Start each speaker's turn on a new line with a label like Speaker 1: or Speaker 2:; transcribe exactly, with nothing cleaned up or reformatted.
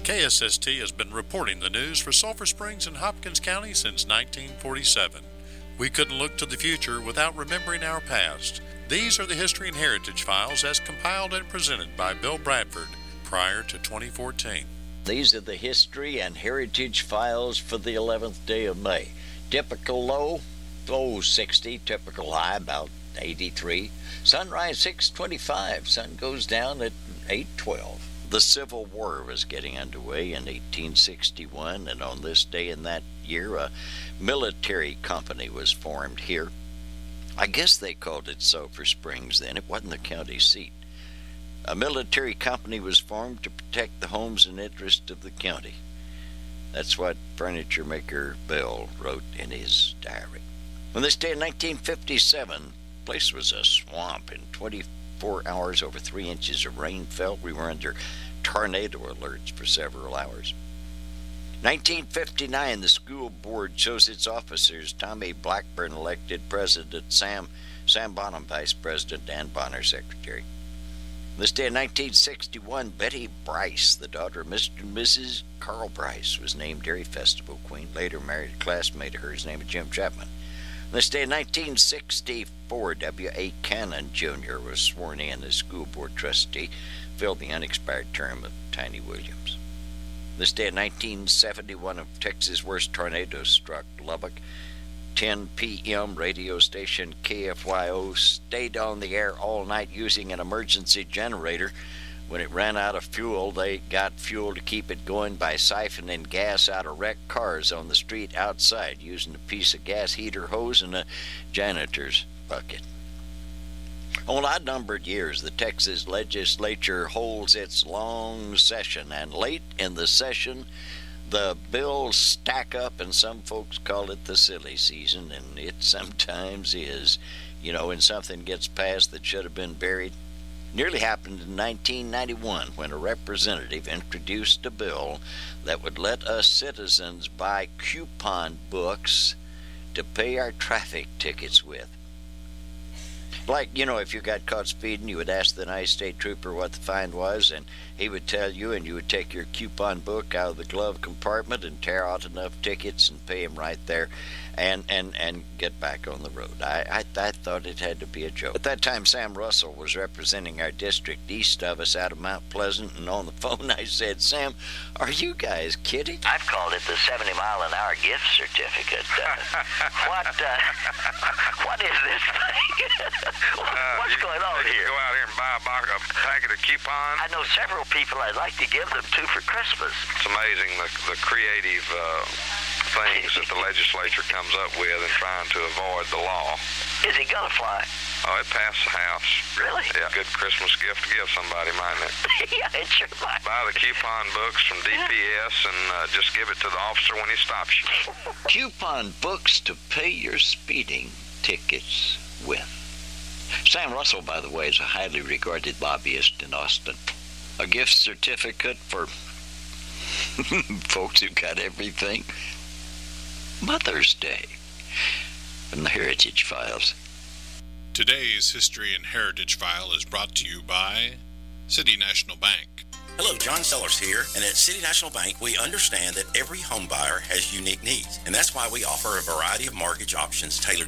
Speaker 1: K S S T has been reporting the news for Sulphur Springs and Hopkins County since nineteen forty-seven. We couldn't look to the future without remembering our past. These are the History and Heritage Files as compiled and presented by Bill Bradford prior to twenty fourteen.
Speaker 2: These are the History and Heritage Files for the eleventh day of May. Typical low, oh, sixty. Typical high, about eighty-three. Sunrise, six twenty-five. Sun goes down at eight twelve. The Civil War was getting underway in eighteen sixty-one, and on this day in that year, a military company was formed here. I guess they called it Sulphur Springs then. It wasn't the county seat. A military company was formed to protect the homes and interests of the county. That's what furniture maker Bill wrote in his diary. On this day in nineteen fifty-seven, the place was a swamp. In twenty-four hours, over three inches of rain fell. We were under tornado alerts for several hours. nineteen fifty-nine, the school board chose its officers. Tommy Blackburn elected president, Sam, Sam Bonham vice president, Dan Bonner secretary. This day in nineteen sixty-one, Betty Bryce, the daughter of Mister and Missus Carl Bryce, was named Dairy Festival Queen. Later married a classmate of hers named Jim Chapman. This day in nineteen sixty-four, W A Cannon Junior was sworn in as school board trustee, filled the unexpired term of Tiny Williams. This day in nineteen seventy-one, a Texas' worst tornado struck Lubbock. ten p.m. radio station K F Y O stayed on the air all night using an emergency generator. When it ran out of fuel, they got fuel to keep it going by siphoning gas out of wrecked cars on the street outside using a piece of gas heater hose and a janitor's bucket. On odd-numbered years, the Texas legislature holds its long session, and late in the session, the bills stack up, and some folks call it the silly season, and it sometimes is. You know, when something gets passed that should have been buried. Nearly happened in nineteen ninety-one when a representative introduced a bill that would let us citizens buy coupon books to pay our traffic tickets with. Like, you know, if you got caught speeding, you would ask the nice state trooper what the fine was, and he would tell you, and you would take your coupon book out of the glove compartment and tear out enough tickets and pay him right there and, and, and get back on the road. I, I, I thought it had to be a joke. At that time, Sam Russell was representing our district east of us out of Mount Pleasant, and on the phone I said, Sam, are you guys kidding?
Speaker 3: I've called it the seventy mile an hour gift certificate. Uh, what, uh, what is this thing? What's
Speaker 4: uh, you,
Speaker 3: going on
Speaker 4: you
Speaker 3: here?
Speaker 4: Go out here and buy a, box, a packet of coupons.
Speaker 3: I know several people I'd like to give them to for Christmas.
Speaker 4: It's amazing the, the creative uh, things that the legislature comes up with in trying to avoid the law.
Speaker 3: Is it going to fly?
Speaker 4: Oh, it passed the House.
Speaker 3: Really?
Speaker 4: Yeah, good Christmas gift to give somebody, mightn't it?
Speaker 3: Yeah, it sure might.
Speaker 4: Buy the coupon books from D P S and uh, just give it to the officer when he stops you.
Speaker 2: Coupon books to pay your speeding tickets with. Sam Russell, by the way, is a highly regarded lobbyist in Austin. A gift certificate for folks who got everything. Mother's Day. From the Heritage Files.
Speaker 1: Today's History and Heritage File is brought to you by City National Bank.
Speaker 5: Hello, John Sellers here, and at City National Bank, we understand that every home buyer has unique needs, and that's why we offer a variety of mortgage options tailored